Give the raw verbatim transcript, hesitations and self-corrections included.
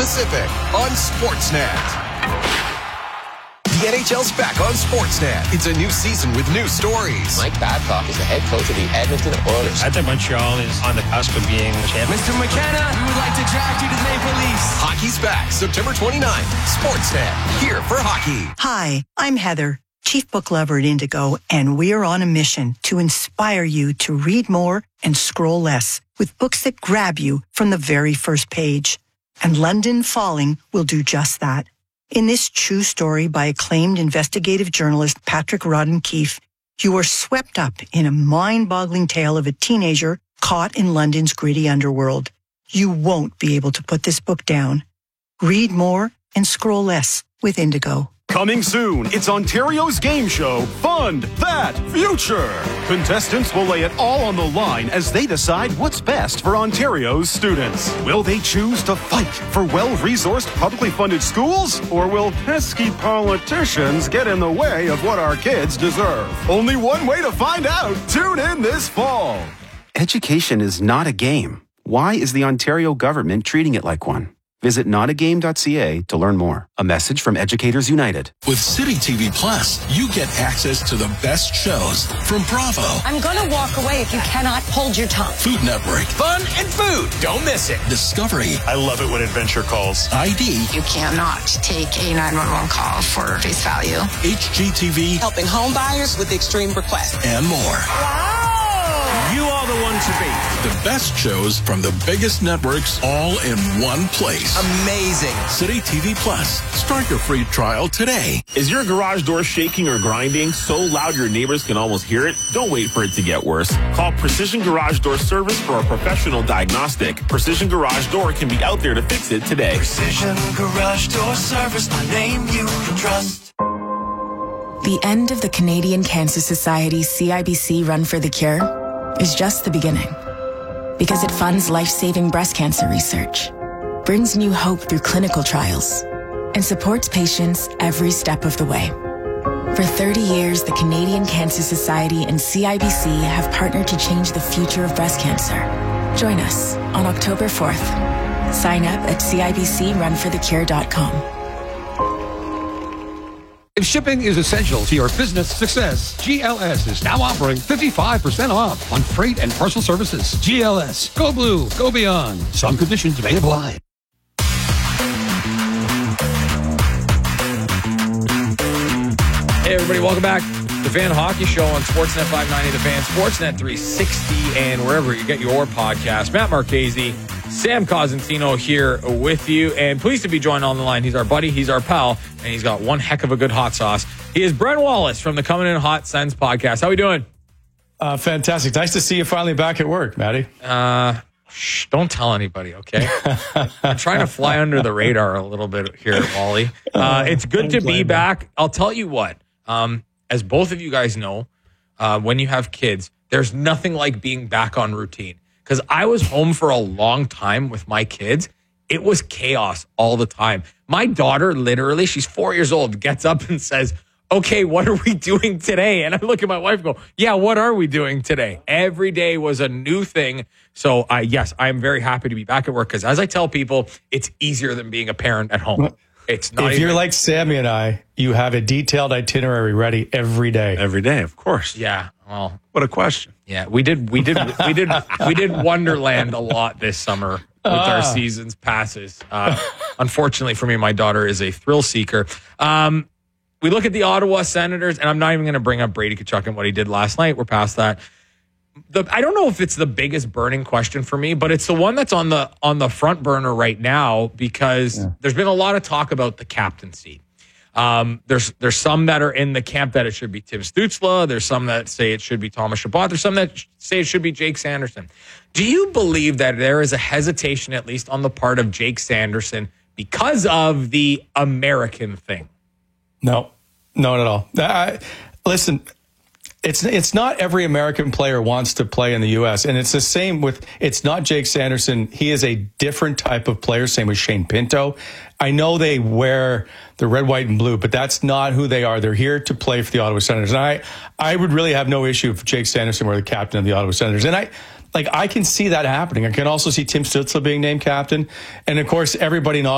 Pacific on Sportsnet. The N H L's back on Sportsnet. It's a new season with new stories. Mike Babcock is the head coach of the Edmonton Oilers. I think Montreal is on the cusp of being champion. Mister McKenna, we would like to draft you to the Maple Leafs. Hockey's back September twenty-ninth. Sportsnet, here for hockey. Hi, I'm Heather, Chief Book Lover at Indigo, and we are on a mission to inspire you to read more and scroll less with books that grab you from the very first page. And London Falling will do just that. In this true story by acclaimed investigative journalist Patrick Rodden-Keefe, you are swept up in a mind-boggling tale of a teenager caught in London's gritty underworld. You won't be able to put this book down. Read more and scroll less with Indigo. Coming soon, it's Ontario's game show, Fund That Future. Contestants will lay it all on the line as they decide what's best for Ontario's students. Will they choose to fight for well-resourced, publicly funded schools? Or will pesky politicians get in the way of what our kids deserve? Only one way to find out. Tune in this fall. Education is not a game. Why is the Ontario government treating it like one? Visit not a game dot c a to learn more. A message from Educators United. With City T V Plus, you get access to the best shows from Bravo. I'm going to walk away if you cannot hold your tongue. Food Network. Fun and food. Don't miss it. Discovery. I love it when Adventure calls. I D. You cannot take a nine one one call for face value. H G T V. Helping home buyers with extreme requests. And more. Wow. You are the one to beat. The best shows from the biggest networks all in one place. Amazing. City T V Plus. Start your free trial today. Is your garage door shaking or grinding so loud your neighbors can almost hear it? Don't wait for it to get worse. Call Precision Garage Door Service for a professional diagnostic. Precision Garage Door can be out there to fix it today. Precision Garage Door Service, a name you can trust. The end of the Canadian Cancer Society C I B C Run for the Cure is just the beginning, because it funds life-saving breast cancer research, brings new hope through clinical trials, and supports patients every step of the way. For thirty years, the Canadian Cancer Society and C I B C have partnered to change the future of breast cancer. Join us on October fourth. Sign up at C I B C run for the cure dot com. If shipping is essential to your business success, G L S is now offering fifty-five percent off on freight and parcel services. G L S. Go blue. Go beyond. Some conditions may apply. Hey, everybody. Welcome back. The Fan Hockey Show on Sportsnet five ninety, The Fan, Sportsnet three sixty, and wherever you get your podcast. Matt Marchese, Sam Cosentino here with you, and pleased to be joined on the line. He's our buddy, he's our pal, and he's got one heck of a good hot sauce. He is Brent Wallace from the Coming in Hot Sens podcast. How are we doing? Uh, fantastic. Nice to see you finally back at work, Matty. Uh, shh, don't tell anybody, okay? I'm trying to fly under the radar a little bit here at Wally. Uh, it's good to be back. I'll tell you what, um, as both of you guys know, uh, when you have kids, there's nothing like being back on routine. Because I was home for a long time with my kids. It was chaos all the time. My daughter, literally, she's four years old, gets up and says, okay, what are we doing today? And I look at my wife and go, yeah, what are we doing today? Every day was a new thing. So, uh, yes, I'm very happy to be back at work because, as I tell people, it's easier than being a parent at home. It's not. If even- you're like Sammy and I, you have a detailed itinerary ready every day. Every day, of course. Yeah. Well, what a question. Yeah, we did, we did, we did, we did Wonderland a lot this summer with ah. our season's passes. Uh, unfortunately for me, my daughter is a thrill seeker. Um, we look at the Ottawa Senators, and I'm not even going to bring up Brady Tkachuk and what he did last night. We're past that. The, I don't know if it's the biggest burning question for me, but it's the one that's on the on the front burner right now because yeah. there's been a lot of talk about the captaincy. Um, there's there's some that are in the camp that it should be Tim Stützle. There's some that say it should be Thomas Chabot. There's some that say it should be Jake Sanderson. Do you believe that there is a hesitation, at least on the part of Jake Sanderson, because of the American thing? No, not at all. I, listen, it's it's not every American player wants to play in the U S, and it's the same with, it's not Jake Sanderson. He is a different type of player, same with Shane Pinto. I know they wear the red, white, and blue, but that's not who they are. They're here to play for the Ottawa Senators. And I, I would really have no issue if Jake Sanderson were the captain of the Ottawa Senators. And I, like, I can see that happening. I can also see Tim Stützle being named captain. And of course, everybody in